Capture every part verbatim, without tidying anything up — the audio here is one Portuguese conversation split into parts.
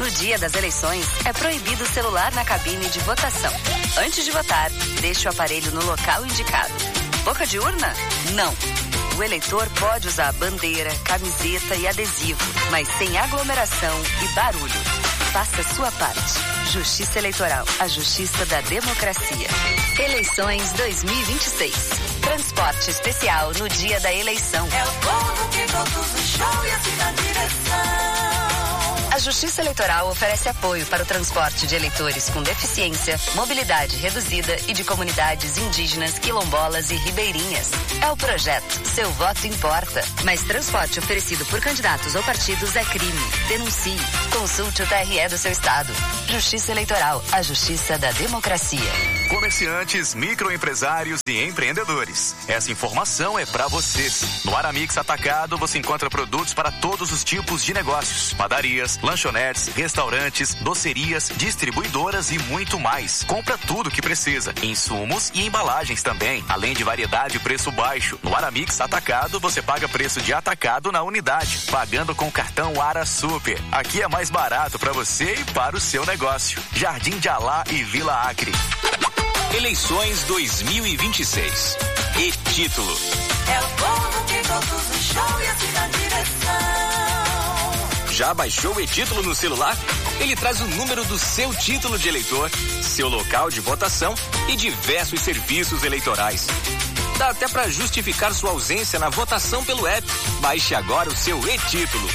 No dia das eleições, é proibido o celular na cabine de votação. Antes de votar, deixe o aparelho no local indicado. Boca de urna? Não. O eleitor pode usar bandeira, camiseta e adesivo, mas sem aglomeração e barulho. Faça a sua parte. Justiça Eleitoral, a justiça da democracia. Eleições dois mil e vinte e seis. Transporte especial no dia da eleição. É o povo que conduz o show e assim na direção. A Justiça Eleitoral oferece apoio para o transporte de eleitores com deficiência, mobilidade reduzida e de comunidades indígenas, quilombolas e ribeirinhas. É o projeto Seu Voto Importa. Mas transporte oferecido por candidatos ou partidos é crime. Denuncie. Consulte o T R E do seu estado. Justiça Eleitoral, a justiça da democracia. Comerciantes, microempresários e empreendedores. Essa informação é para vocês. No Aramix Atacado você encontra produtos para todos os tipos de negócios. Padarias, lanchonetes, restaurantes, docerias, distribuidoras e muito mais. Compra tudo que precisa. Insumos e embalagens também. Além de variedade e preço baixo. No Aramix Atacado você paga preço de atacado na unidade. Pagando com o cartão Ara Super. Aqui é mais barato para você e para o seu negócio. Jardim de Alá e Vila Acre. Eleições dois mil e vinte e seis. E título. É o povo que conduz o show e assim na direção. Já baixou o e-título no celular? Ele traz o número do seu título de eleitor, seu local de votação e diversos serviços eleitorais. Dá até para justificar sua ausência na votação pelo app. Baixe agora o seu e-título.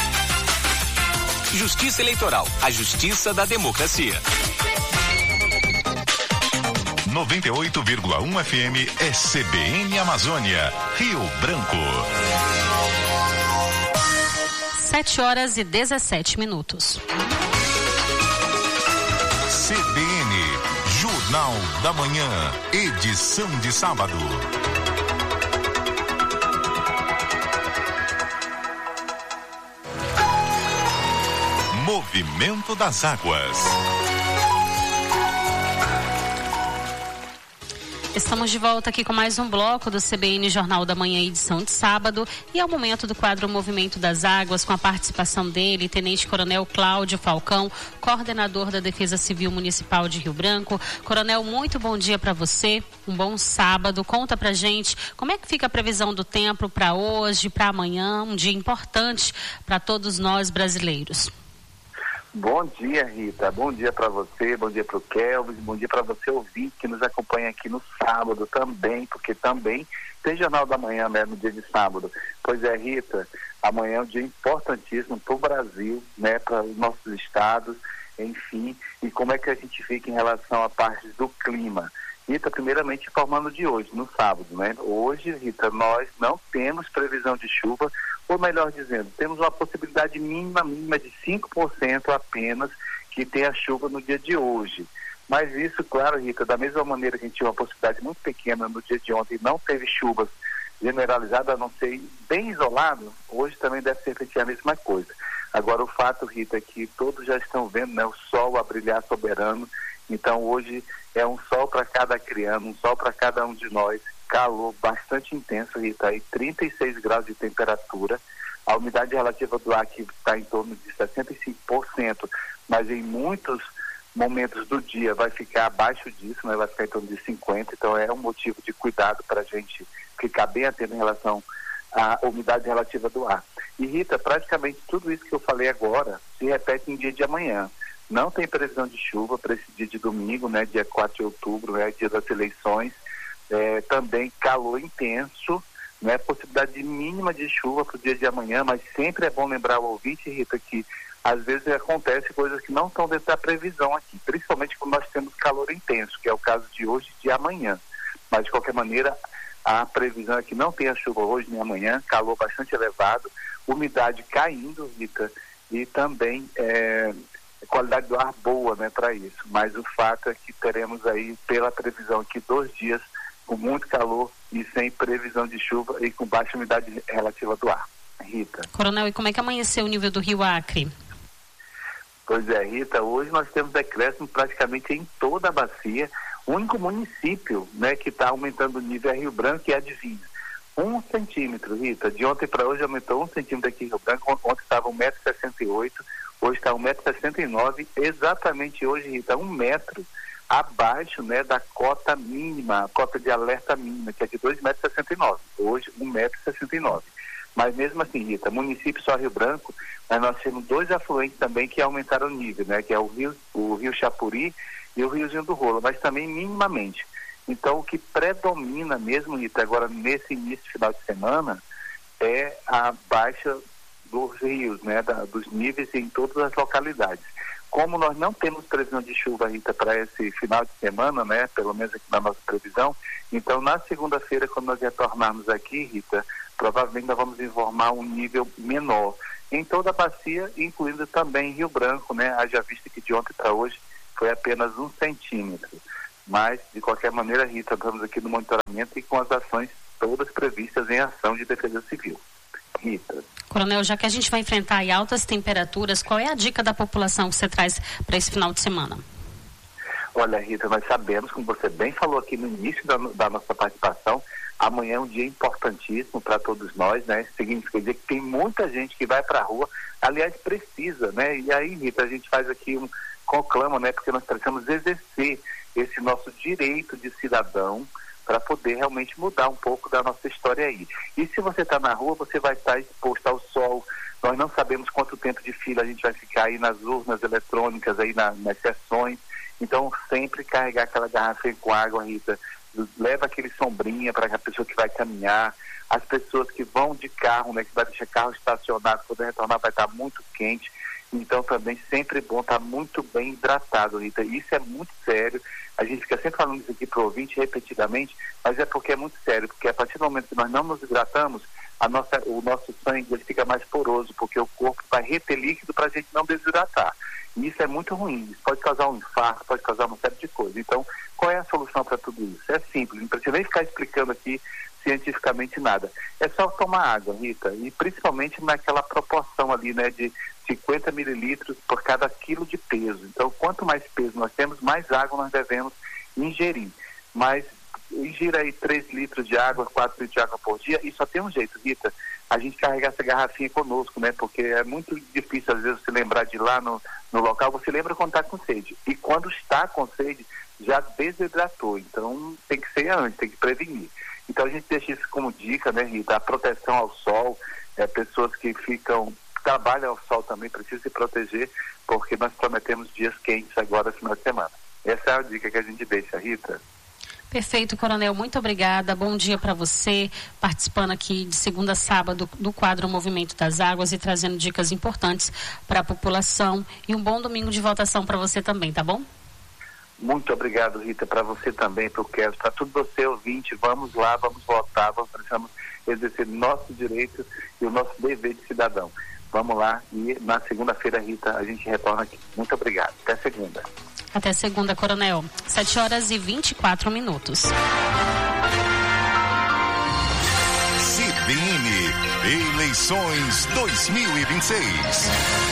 Justiça Eleitoral, a justiça da democracia. noventa e oito vírgula um F M S B N Amazônia, Rio Branco. sete horas e dezessete minutos. C B N, Jornal da Manhã, edição de sábado. Movimento das Águas. Estamos de volta aqui com mais um bloco do C B N Jornal da Manhã, edição de sábado, e é o momento do quadro Movimento das Águas, com a participação dele, Tenente Coronel Cláudio Falcão, coordenador da Defesa Civil Municipal de Rio Branco. Coronel, muito bom dia para você, um bom sábado. Conta pra gente como é que fica a previsão do tempo para hoje, para amanhã, um dia importante para todos nós brasileiros. Bom dia, Rita. Bom dia para você, bom dia para o Kelvis, bom dia para você ouvinte que nos acompanha aqui no sábado também, porque também tem Jornal da Manhã, né, no dia de sábado. Pois é, Rita, amanhã é um dia importantíssimo para o Brasil, né, para os nossos estados, enfim, e como é que a gente fica em relação à parte do clima. Rita, primeiramente informando de hoje, no sábado, né? Hoje, Rita, nós não temos previsão de chuva, ou melhor dizendo, temos uma possibilidade mínima, mínima de cinco por cento apenas que tenha chuva no dia de hoje. Mas isso, claro, Rita, da mesma maneira que a gente tinha uma possibilidade muito pequena no dia de ontem, não teve chuvas generalizadas, a não ser bem isolado, hoje também deve ser feita a mesma coisa. Agora, o fato, Rita, é que todos já estão vendo, né, o sol a brilhar soberano. Então hoje é um sol para cada criança, um sol para cada um de nós, calor bastante intenso, Rita, aí trinta e seis graus de temperatura, a umidade relativa do ar aqui está em torno de sessenta e cinco por cento, mas em muitos momentos do dia vai ficar abaixo disso, né? Vai ficar em torno de cinquenta por cento, então é um motivo de cuidado para a gente ficar bem atento em relação à umidade relativa do ar. E Rita, praticamente tudo isso que eu falei agora se repete no dia de amanhã. Não tem previsão de chuva para esse dia de domingo, né, dia quatro de outubro, é dia das eleições. É, também calor intenso, né, possibilidade mínima de chuva para o dia de amanhã, mas sempre é bom lembrar o ouvinte, Rita, que às vezes acontece coisas que não estão dentro da previsão aqui, principalmente quando nós temos calor intenso, que é o caso de hoje e de amanhã. Mas de qualquer maneira, a previsão é que não tenha chuva hoje nem amanhã, calor bastante elevado, umidade caindo, Rita, e também é, qualidade do ar boa, né, para isso. Mas o fato é que teremos aí, pela previsão aqui, dois dias com muito calor e sem previsão de chuva e com baixa umidade relativa do ar. Rita. Coronel, e como é que amanheceu o nível do Rio Acre? Pois é, Rita, hoje nós temos decréscimo praticamente em toda a bacia. O único município, né, que está aumentando o nível é Rio Branco, e adivinha? Um centímetro, Rita. De ontem para hoje aumentou um centímetro aqui em Rio Branco. Ontem estava um metro e sessenta e oito, hoje está um metro e sessenta e nove, exatamente hoje, Rita, um metro abaixo, né, da cota mínima, a cota de alerta mínima, que é de dois metros e sessenta e nove, hoje um metro e sessenta e nove. Mas mesmo assim, Rita, município só Rio Branco, mas nós temos dois afluentes também que aumentaram o nível, né, que é o Rio, o Rio Chapuri e o Riozinho do Rolo, mas também minimamente. Então, o que predomina mesmo, Rita, agora nesse início de final de semana, é a baixa dos rios, né, da, dos níveis em todas as localidades. Como nós não temos previsão de chuva, Rita, para esse final de semana, né, pelo menos aqui na nossa previsão, então na segunda-feira, quando nós retornarmos aqui, Rita, provavelmente nós vamos informar um nível menor em toda a bacia, incluindo também Rio Branco, né, haja vista que de ontem para hoje foi apenas um centímetro. Mas, de qualquer maneira, Rita, estamos aqui no monitoramento e com as ações todas previstas em ação de defesa civil. Rita. Coronel, já que a gente vai enfrentar aí altas temperaturas, qual é a dica da população que você traz para esse final de semana? Olha, Rita, nós sabemos, como você bem falou aqui no início da, da nossa participação, amanhã é um dia importantíssimo para todos nós, né? Significa dizer que tem muita gente que vai para a rua, aliás, precisa, né? E aí, Rita, a gente faz aqui um conclamo, né? Porque nós precisamos exercer esse nosso direito de cidadão para poder realmente mudar um pouco da nossa história aí. E se você está na rua, você vai estar exposto ao sol. Nós não sabemos quanto tempo de fila a gente vai ficar aí nas urnas eletrônicas, aí na, nas sessões. Então, sempre carregar aquela garrafa com água, Rita. Leva aquele sombrinha para a pessoa que vai caminhar. As pessoas que vão de carro, né, que vai deixar carro estacionado, quando retornar vai estar muito quente. Então, também sempre bom estar muito bem hidratado, Rita. Isso é muito sério. A gente fica sempre falando isso aqui para o ouvinte repetidamente, mas é porque é muito sério, porque a partir do momento que nós não nos hidratamos, a nossa, o nosso sangue ele fica mais poroso, porque o corpo vai reter líquido para a gente não desidratar. E isso é muito ruim, isso pode causar um infarto, pode causar uma série de coisas. Então, qual é a solução para tudo isso? É simples, não precisa nem ficar explicando aqui cientificamente nada. É só tomar água, Rita, e principalmente naquela proporção ali, né, de cinquenta mililitros por cada quilo de peso. Então, quanto mais peso nós temos, mais água nós devemos ingerir. Mas ingira aí três litros de água, quatro litros de água por dia, e só tem um jeito, Rita, a gente carregar essa garrafinha conosco, né? Porque é muito difícil, às vezes, se lembrar de ir lá no, no local, você lembra quando está com sede. E quando está com sede, já desidratou. Então, tem que ser antes, tem que prevenir. Então, a gente deixa isso como dica, né, Rita? A proteção ao sol, é, pessoas que ficam... trabalham ao sol também, precisa se proteger, porque nós prometemos dias quentes agora, no final de semana. Essa é a dica que a gente deixa, Rita. Perfeito, Coronel, muito obrigada, bom dia para você, participando aqui de segunda a sábado do quadro Movimento das Águas e trazendo dicas importantes para a população, e um bom domingo de votação para você também, tá bom? Muito obrigado, Rita, para você também, para o Kevin, para tudo você ouvinte, vamos lá, vamos votar, vamos precisamos exercer nosso direito e o nosso dever de cidadão. Vamos lá, e na segunda-feira, Rita, a gente retorna aqui. Muito obrigado. Até segunda. Até segunda, Coronel. sete horas e vinte e quatro minutos. C B N Eleições dois mil e vinte e seis.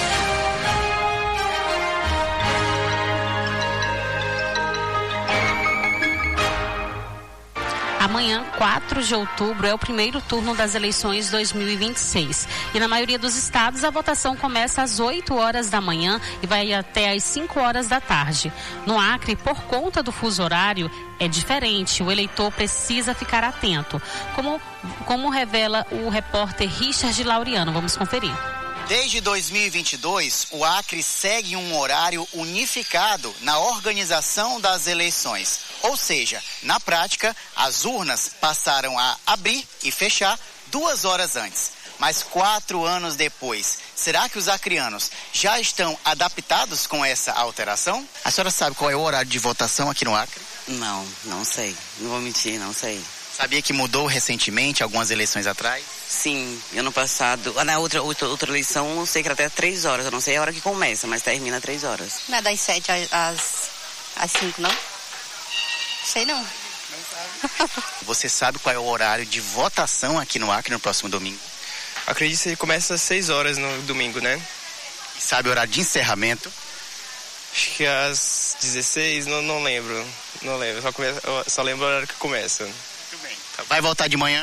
Amanhã, quatro de outubro, é o primeiro turno das eleições dois mil e vinte e seis. E na maioria dos estados, a votação começa às oito horas da manhã e vai até às cinco horas da tarde. No Acre, por conta do fuso horário, é diferente. O eleitor precisa ficar atento. Como, como revela o repórter Richard Laureano. Vamos conferir. Desde dois mil e vinte e dois, o Acre segue um horário unificado na organização das eleições. Ou seja, na prática, as urnas passaram a abrir e fechar duas horas antes. Mas quatro anos depois, será que os acreanos já estão adaptados com essa alteração? A senhora sabe qual é o horário de votação aqui no Acre? Não, não sei. Não vou mentir, não sei. Sabia que mudou recentemente, algumas eleições atrás? Sim, ano passado. Na outra, outra, outra eleição, eu sei que era até três horas. Eu não sei a hora que começa, mas termina três horas. Não é das sete às, às cinco, não? Sei não. Não sabe. Você sabe qual é o horário de votação aqui no Acre no próximo domingo? Acredito que começa às seis horas no domingo, né? E sabe o horário de encerramento? Acho que às dezesseis, não, não lembro. Não lembro, só, começa, só lembro o horário que começa. Muito bem. Vai voltar de manhã?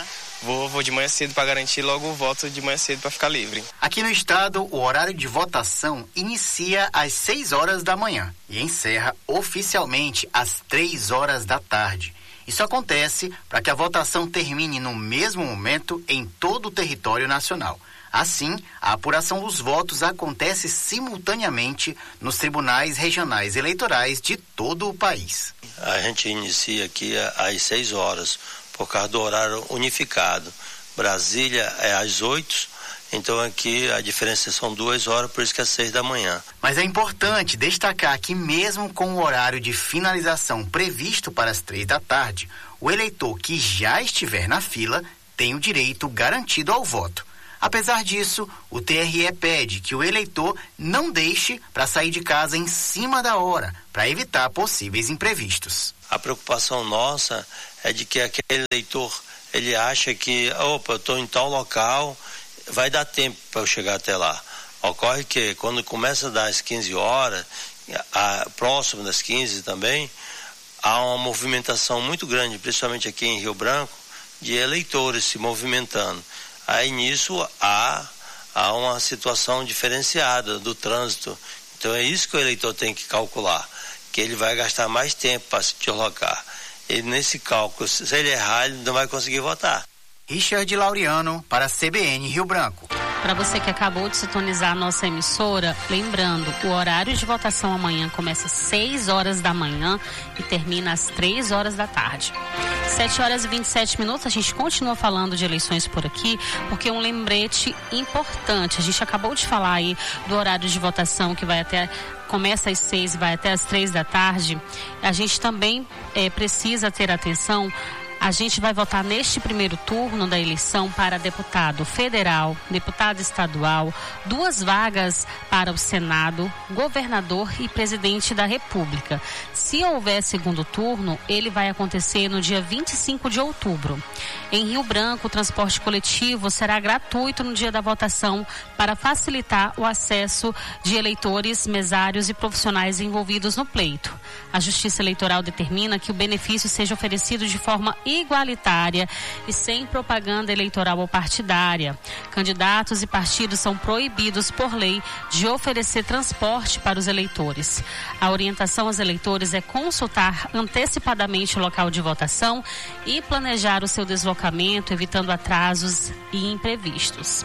vou, vou de manhã cedo para garantir logo o voto de manhã cedo para ficar livre. Aqui no estado, o horário de votação inicia às seis horas da manhã e encerra oficialmente às três horas da tarde. Isso acontece para que a votação termine no mesmo momento em todo o território nacional. Assim, a apuração dos votos acontece simultaneamente nos tribunais regionais eleitorais de todo o país. A gente inicia aqui às seis horas, por causa do horário unificado. Brasília é às oito, então aqui a diferença são duas horas, por isso que é seis da manhã. Mas é importante destacar que mesmo com o horário de finalização previsto para as três da tarde, o eleitor que já estiver na fila tem o direito garantido ao voto. Apesar disso, o T R E pede que o eleitor não deixe para sair de casa em cima da hora, para evitar possíveis imprevistos. A preocupação nossa é de que aquele eleitor, ele acha que, opa, eu estou em tal local, vai dar tempo para eu chegar até lá. Ocorre que quando começa a dar às quinze horas, a, próximo das quinze também, há uma movimentação muito grande, principalmente aqui em Rio Branco, de eleitores se movimentando. Aí nisso há, há uma situação diferenciada do trânsito. Então é isso que o eleitor tem que calcular, que ele vai gastar mais tempo para se deslocar. E nesse cálculo, se ele errar, ele não vai conseguir votar. Richard Laureano para a C B N Rio Branco. Para você que acabou de sintonizar a nossa emissora, lembrando, o horário de votação amanhã começa às seis horas da manhã e termina às três horas da tarde. sete horas e vinte e sete minutos, a gente continua falando de eleições por aqui, porque um lembrete importante. A gente acabou de falar aí do horário de votação que vai até... começa às seis e vai até às três da tarde. A gente também é, precisa ter atenção. A gente vai votar neste primeiro turno da eleição para deputado federal, deputado estadual, duas vagas para o Senado, governador e presidente da República. Se houver segundo turno, ele vai acontecer no dia vinte e cinco de outubro. Em Rio Branco, o transporte coletivo será gratuito no dia da votação para facilitar o acesso de eleitores, mesários e profissionais envolvidos no pleito. A Justiça Eleitoral determina que o benefício seja oferecido de forma igualitária e sem propaganda eleitoral ou partidária. Candidatos e partidos são proibidos por lei de oferecer transporte para os eleitores. A orientação aos eleitores é consultar antecipadamente o local de votação e planejar o seu deslocamento, evitando atrasos e imprevistos.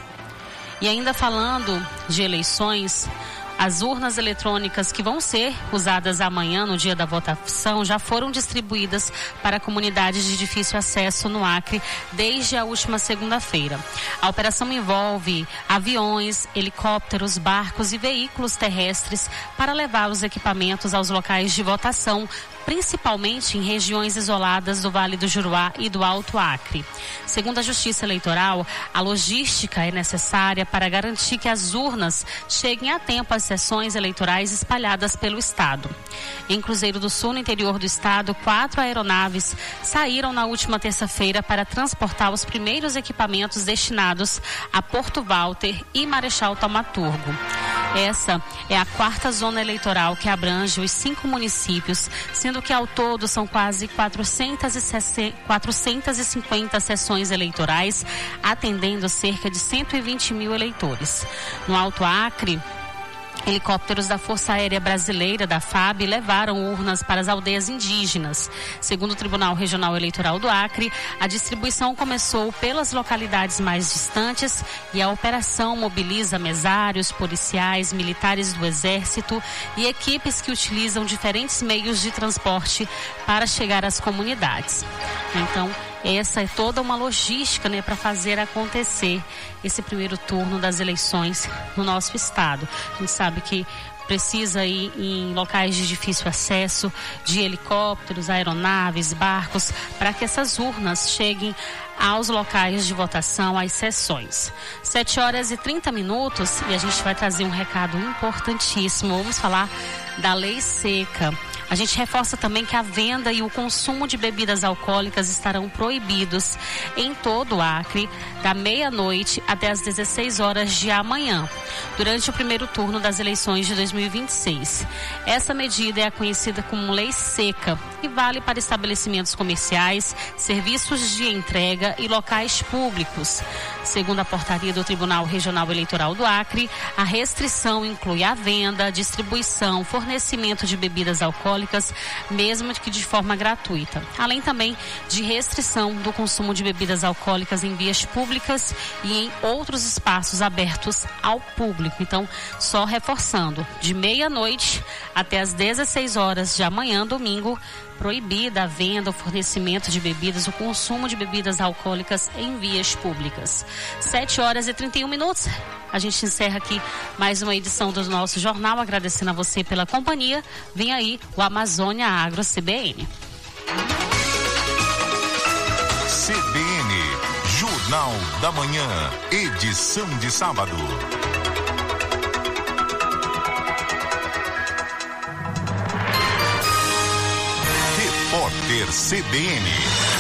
E ainda falando de eleições, as urnas eletrônicas que vão ser usadas amanhã, no dia da votação, já foram distribuídas para comunidades de difícil acesso no Acre desde a última segunda-feira. A operação envolve aviões, helicópteros, barcos e veículos terrestres para levar os equipamentos aos locais de votação, principalmente em regiões isoladas do Vale do Juruá e do Alto Acre. Segundo a Justiça Eleitoral, a logística é necessária para garantir que as urnas cheguem a tempo às sessões eleitorais espalhadas pelo estado. Em Cruzeiro do Sul, no interior do estado, quatro aeronaves saíram na última terça-feira para transportar os primeiros equipamentos destinados a Porto Walter e Marechal Thaumaturgo. Essa é a quarta zona eleitoral que abrange os cinco municípios, sendo que ao todo são quase quatrocentas e cinquenta sessões eleitorais, atendendo cerca de cento e vinte mil eleitores. No Alto Acre, helicópteros da Força Aérea Brasileira, da F A B, levaram urnas para as aldeias indígenas. Segundo o Tribunal Regional Eleitoral do Acre, a distribuição começou pelas localidades mais distantes e a operação mobiliza mesários, policiais, militares do Exército e equipes que utilizam diferentes meios de transporte para chegar às comunidades. Então, essa é toda uma logística, né, para fazer acontecer esse primeiro turno das eleições no nosso estado. A gente sabe que precisa ir em locais de difícil acesso, de helicópteros, aeronaves, barcos, para que essas urnas cheguem aos locais de votação, às sessões. sete horas e trinta minutos e a gente vai trazer um recado importantíssimo. Vamos falar da lei seca. A gente reforça também que a venda e o consumo de bebidas alcoólicas estarão proibidos em todo o Acre da meia-noite até as dezesseis horas de amanhã, durante o primeiro turno das eleições de dois mil e vinte e seis. Essa medida é a conhecida como lei seca e vale para estabelecimentos comerciais, serviços de entrega e locais públicos. Segundo a portaria do Tribunal Regional Eleitoral do Acre, a restrição inclui a venda, distribuição, fornecimento de bebidas alcoólicas, mesmo que de forma gratuita, além também de restrição do consumo de bebidas alcoólicas em vias públicas e em outros espaços abertos ao público. Então, só reforçando, de meia-noite até as dezesseis horas de amanhã, domingo, proibida a venda, o fornecimento de bebidas, o consumo de bebidas alcoólicas em vias públicas. sete horas e trinta e um minutos. A gente encerra aqui mais uma edição do nosso jornal, agradecendo a você pela companhia. Vem aí o Amazônia Agro C B N. C B N, Jornal da Manhã, edição de sábado. Repórter C B N.